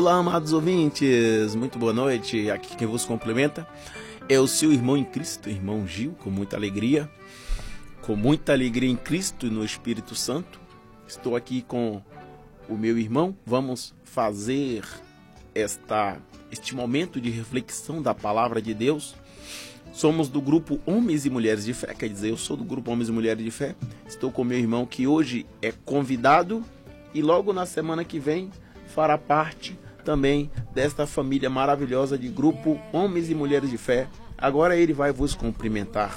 Olá, amados ouvintes, muito boa noite. Aqui quem vos cumprimenta é o seu irmão em Cristo, irmão Gil, com muita alegria em Cristo e no Espírito Santo. Estou aqui com o meu irmão. Vamos fazer este momento de reflexão da palavra de Deus. Somos do grupo Homens e Mulheres de Fé, quer dizer, eu sou do grupo Homens e Mulheres de Fé. Estou com meu irmão que hoje é convidado e logo na semana que vem fará parte também desta família maravilhosa de grupo Homens e Mulheres de Fé. Agora ele vai vos cumprimentar.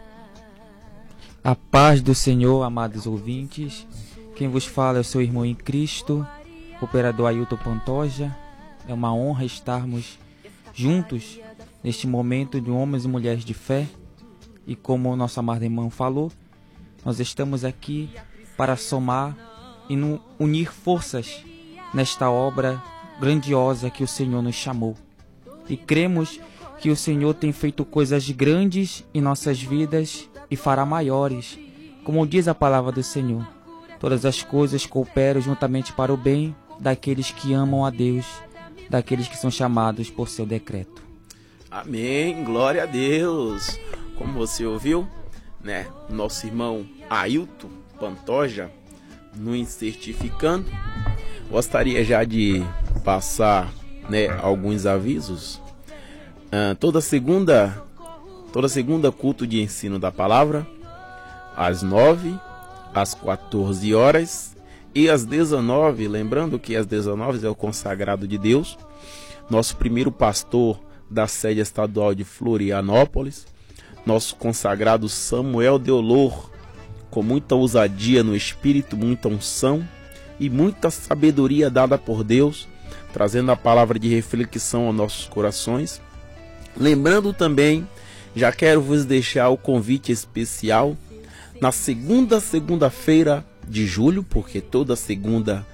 A paz do Senhor, amados ouvintes. Quem vos fala é o seu irmão em Cristo, operador Ailton Pantoja. É uma honra estarmos juntos neste momento de Homens e Mulheres de Fé. E como o nosso amado irmão falou, nós estamos aqui para somar e unir forças nesta obra grandiosa que o Senhor nos chamou. E cremos que o Senhor tem feito coisas grandes em nossas vidas e fará maiores. Como diz a palavra do Senhor, todas as coisas cooperam juntamente para o bem daqueles que amam a Deus, daqueles que são chamados por seu decreto. Amém, glória a Deus. Como você ouviu, né? Nosso irmão Ailton Pantoja nos certificando. Gostaria já de passar, né, alguns avisos. Toda segunda culto de ensino da palavra, às 9, às 14 horas e às 19, lembrando que às 19 é o consagrado de Deus. Nosso primeiro pastor da sede estadual de Florianópolis, nosso consagrado Samuel Deolor, com muita ousadia no espírito, muita unção e muita sabedoria dada por Deus, trazendo a palavra de reflexão aos nossos corações. Lembrando também, já quero vos deixar o convite especial na segunda-feira de julho, porque toda segunda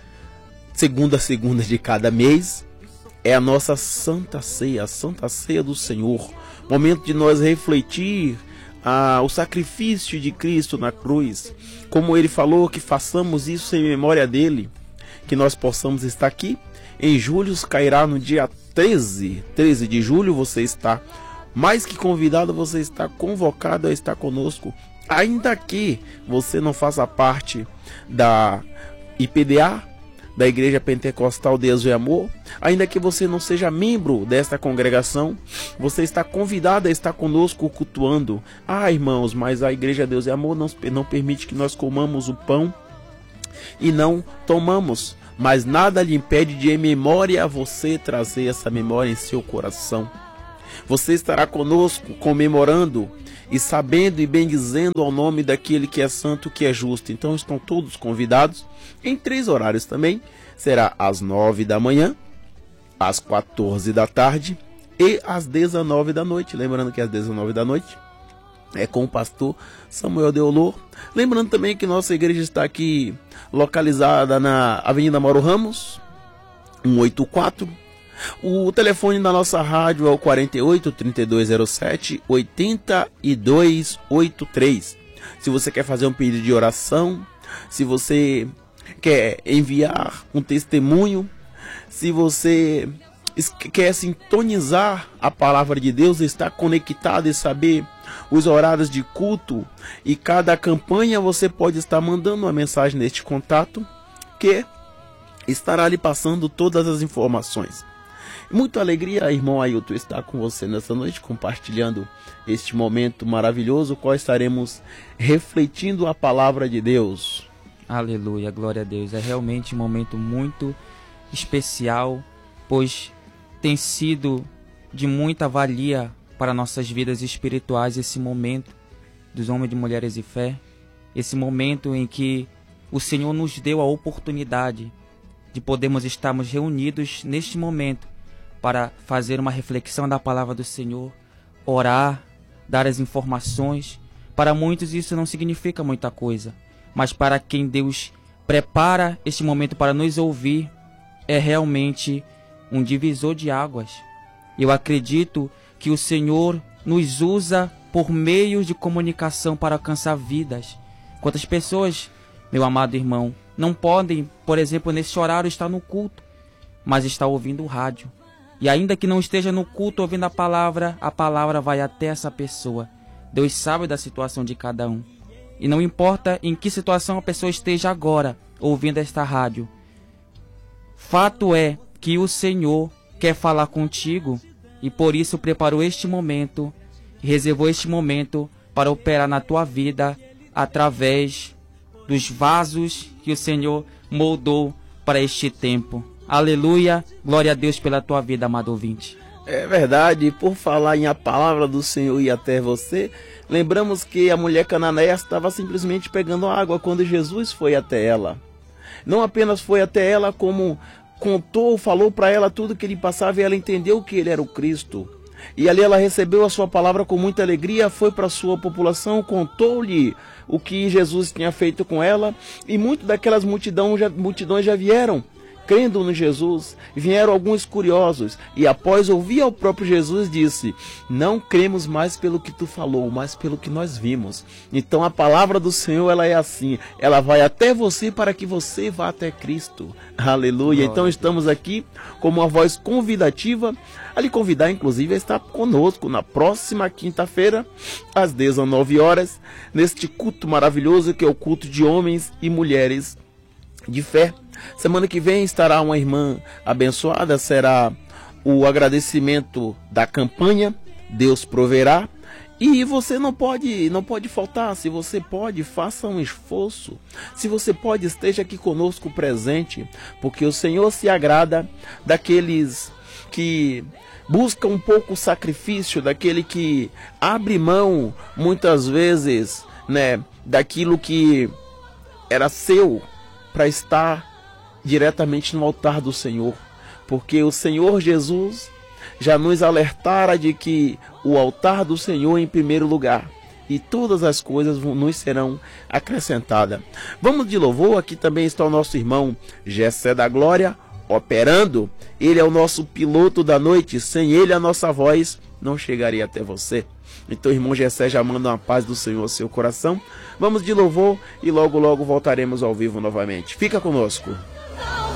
de cada mês é a nossa Santa Ceia, a Santa Ceia do Senhor. Momento de nós refletir o sacrifício de Cristo na cruz. Como ele falou, que façamos isso em memória dele, que nós possamos estar aqui. Em julho, cairá no dia 13 de julho, você está mais que convidado, você está convocado a estar conosco. Ainda que você não faça parte da IPDA, da Igreja Pentecostal Deus e Amor, ainda que você não seja membro desta congregação, você está convidado a estar conosco cultuando. Irmãos, mas a Igreja Deus e Amor não permite que nós comamos o pão e não tomamos, mas nada lhe impede de, em memória, você trazer essa memória em seu coração. Você estará conosco comemorando e sabendo e bendizendo ao nome daquele que é santo, que é justo. Então estão todos convidados em 3 horários também. Será às 9 da manhã, às 14 da tarde e às 19 da noite. Lembrando que às 19 da noite é com o pastor Samuel Deolor. Lembrando também que nossa igreja está aqui localizada na Avenida Mauro Ramos, 184. O telefone da nossa rádio é o 48 3207 8283. Se você quer fazer um pedido de oração, se você quer enviar um testemunho, se você quer sintonizar a palavra de Deus, estar conectado e saber os horários de culto e cada campanha, você pode estar mandando uma mensagem neste contato que estará lhe passando todas as informações. Muita alegria, irmão Ailton, estar com você nessa noite, compartilhando este momento maravilhoso, qual estaremos refletindo a palavra de Deus. Aleluia, glória a Deus. É realmente um momento muito especial, pois tem sido de muita valia para nossas vidas espirituais esse momento dos homens e mulheres de fé, esse momento em que o Senhor nos deu a oportunidade de podermos estarmos reunidos neste momento para fazer uma reflexão da palavra do Senhor, orar, dar as informações. Para muitos isso não significa muita coisa, mas para quem Deus prepara este momento para nos ouvir, é realmente um divisor de águas. Eu acredito que o Senhor nos usa por meios de comunicação para alcançar vidas. Quantas pessoas, meu amado irmão, não podem, por exemplo, nesse horário estar no culto, mas está ouvindo o rádio. E ainda que não esteja no culto ouvindo a palavra vai até essa pessoa. Deus sabe da situação de cada um. E não importa em que situação a pessoa esteja agora ouvindo esta rádio. Fato é que o Senhor quer falar contigo e por isso preparou este momento, reservou este momento para operar na tua vida através dos vasos que o Senhor moldou para este tempo. Aleluia, glória a Deus pela tua vida, amado ouvinte. É verdade, por falar em a palavra do Senhor ir até você, lembramos que a mulher cananeia estava simplesmente pegando água quando Jesus foi até ela. Não apenas foi até ela, como contou, falou para ela tudo que ele passava e ela entendeu que ele era o Cristo. E ali ela recebeu a sua palavra com muita alegria, foi para a sua população, contou-lhe o que Jesus tinha feito com ela e muitas daquelas multidões já vieram crendo no Jesus. Vieram alguns curiosos e após ouvir ao próprio Jesus disse: não cremos mais pelo que tu falou, mas pelo que nós vimos. Então a palavra do Senhor, ela é assim, ela vai até você para que você vá até Cristo. Aleluia. Então estamos aqui como uma voz convidativa a lhe convidar inclusive a estar conosco na próxima quinta-feira às 19 horas neste culto maravilhoso que é o culto de homens e mulheres de fé. Semana que vem estará uma irmã abençoada, será o agradecimento da campanha Deus Proverá. E você não pode faltar. Se você pode, faça um esforço. Se você pode, esteja aqui conosco presente, porque o Senhor se agrada daqueles que buscam um pouco o sacrifício, daquele que abre mão muitas vezes, né, daquilo que era seu para estar diretamente no altar do Senhor, porque o Senhor Jesus já nos alertara de que o altar do Senhor em primeiro lugar e todas as coisas nos serão acrescentadas. Vamos de louvor. Aqui também está o nosso irmão Gessé da Glória operando. Ele é o nosso piloto da noite, sem ele a nossa voz não chegaria até você. Então, irmão Gessé já manda uma paz do Senhor ao seu coração. Vamos de louvor e logo logo voltaremos ao vivo novamente. Fica conosco.